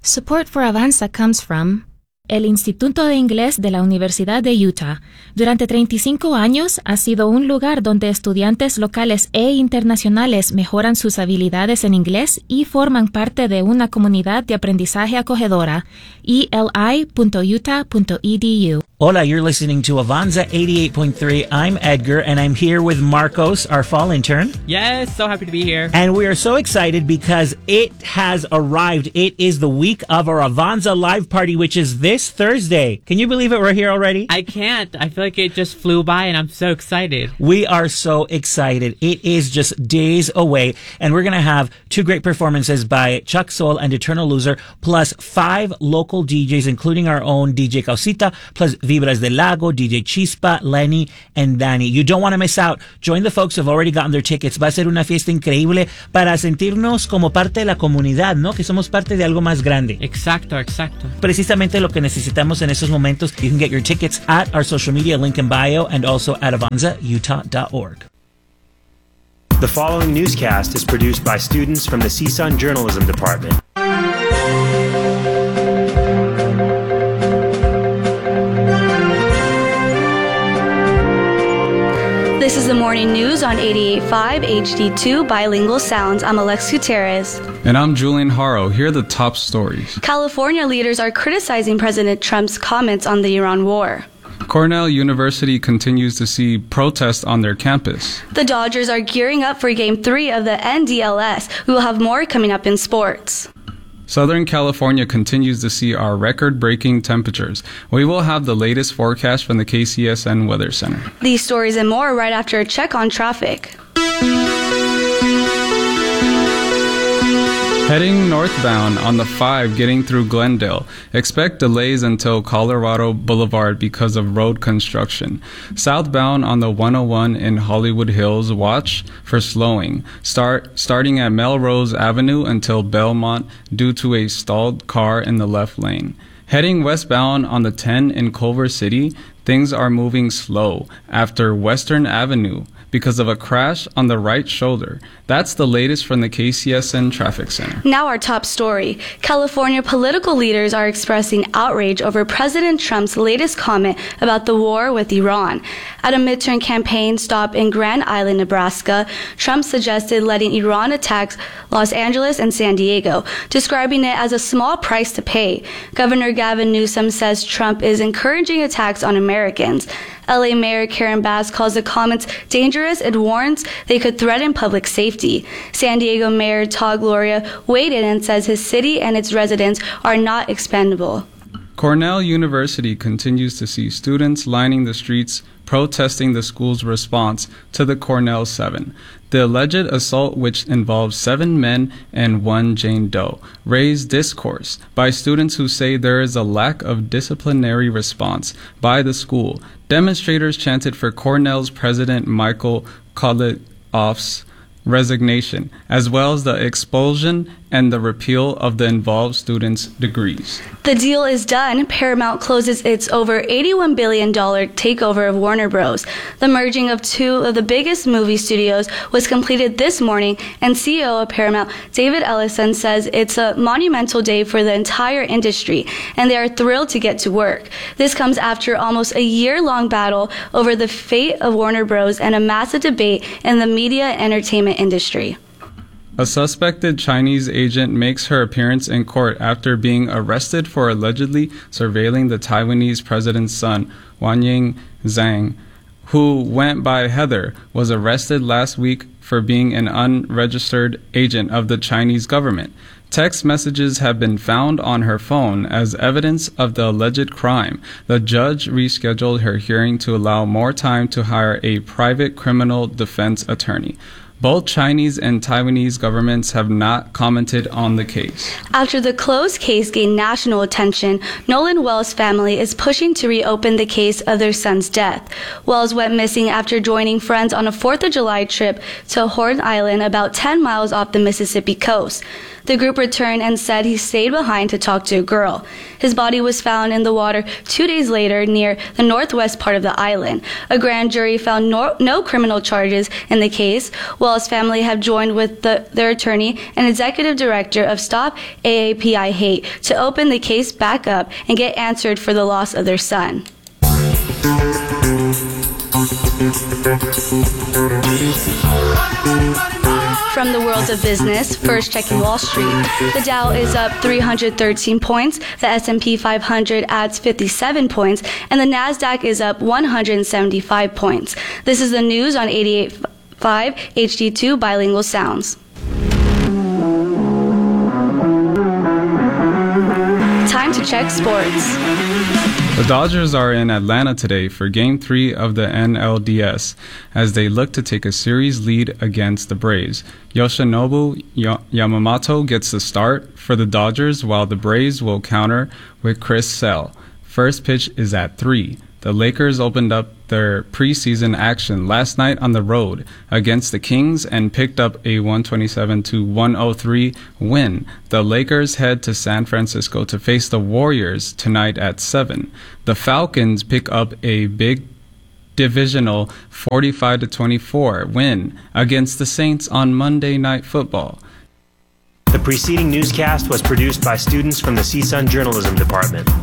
Support for Avanza comes from el Instituto de Inglés de la Universidad de Utah. Durante 35 años ha sido un lugar donde estudiantes locales e internacionales mejoran sus habilidades en inglés y forman parte de una comunidad de aprendizaje acogedora. eli.utah.edu. Hola, you're listening to Avanza 88.3. I'm Edgar, and I'm here with Marcos, our fall intern. Yes, so happy to be here. And we are so excited because it has arrived. It is the week of our Avanza live party, which is this Thursday. Can you believe it? We're here already? I can't. I feel like it just flew by, and I'm so excited. We are so excited. It is just days away, and we're going to have two great performances by Chuck Soul and Eternal Loser, plus 5 local DJs, including our own DJ Causita, plus Vibras del Lago, DJ Chispa, Lenny, and Danny. You don't want to miss out. Join the folks who have already gotten their tickets. Va a ser una fiesta increíble para sentirnos como parte de la comunidad, ¿no? Que somos parte de algo más grande. Exacto, exacto. Precisamente lo que necesitamos en estos momentos. You can get your tickets at our social media link in bio and also at avanzautah.org. The following newscast is produced by students from the CSUN Journalism Department. This is the morning news on 88.5 HD2 Bilingual Sounds. I'm Alex Gutierrez. And I'm Julian Haro. Here are the top stories. California leaders are criticizing President Trump's comments on the Iran war. Cornell University continues to see protests on their campus. The Dodgers are gearing up for Game 3 of the NDLS. We will have more coming up in sports. Southern California continues to see our record-breaking temperatures. We will have the latest forecast from the KCSN Weather Center. These stories and more right after a check on traffic. Heading northbound on the 5 getting through Glendale, expect delays until Colorado Boulevard because of road construction. Southbound on the 101 in Hollywood Hills, watch for slowing. Starting at Melrose Avenue until Belmont due to a stalled car in the left lane. Heading westbound on the 10 in Culver City, things are moving slow after Western Avenue because of a crash on the right shoulder. That's the latest from the KCSN Traffic Center. Now our top story. California political leaders are expressing outrage over President Trump's latest comment about the war with Iran. At a midterm campaign stop in Grand Island, Nebraska, Trump suggested letting Iran attack Los Angeles and San Diego, describing it as a small price to pay. Governor Gavin Newsom says Trump is encouraging attacks on Americans. LA Mayor Karen Bass calls the comments dangerous and warns they could threaten public safety. San Diego Mayor Todd Gloria weighed in and says his city and its residents are not expendable. Cornell University continues to see students lining the streets protesting the school's response to the Cornell 7. The alleged assault, which involves 7 men and 1 Jane Doe, raised discourse by students who say there is a lack of disciplinary response by the school. Demonstrators chanted for Cornell's president Michael Koloff's resignation, as well as the expulsion and the repeal of the involved students' degrees. The deal is done. Paramount closes its over $81 billion takeover of Warner Bros. The merging of 2 of the biggest movie studios was completed this morning, and CEO of Paramount, David Ellison, says it's a monumental day for the entire industry, and they are thrilled to get to work. This comes after almost a year-long battle over the fate of Warner Bros. And a massive debate in the media and entertainment industry. A suspected Chinese agent makes her appearance in court after being arrested for allegedly surveilling the Taiwanese president's son, Wanying Zhang, who went by Heather, was arrested last week for being an unregistered agent of the Chinese government. Text messages have been found on her phone as evidence of the alleged crime. The judge rescheduled her hearing to allow more time to hire a private criminal defense attorney. Both Chinese and Taiwanese governments have not commented on the case. After the closed case gained national attention, Nolan Wells' family is pushing to reopen the case of their son's death. Wells went missing after joining friends on a 4th of July trip to Horn Island, about 10 miles off the Mississippi coast. The group returned and said he stayed behind to talk to a girl. His body was found in the water 2 days later near the northwest part of the island. A grand jury found no criminal charges in the case. Wells Wallace family have joined with their attorney and executive director of Stop AAPI Hate to open the case back up and get answered for the loss of their son. From the world of business, first checking Wall Street. The Dow is up 313 points, the S&P 500 adds 57 points, and the Nasdaq is up 175 points. This is the news on 88.5 HD2 Bilingual Sounds. Time to check sports. The Dodgers are in Atlanta today for Game 3 of the NLDS as they look to take a series lead against the Braves. Yoshinobu Yamamoto gets the start for the Dodgers while the Braves will counter with Chris Sale. First pitch is at 3. The Lakers opened up their preseason action last night on the road against the Kings and picked up a 127-103 win. The Lakers head to San Francisco to face the Warriors tonight at 7. The Falcons pick up a big divisional 45-24 win against the Saints on Monday Night Football. The preceding newscast was produced by students from the CSUN Journalism Department.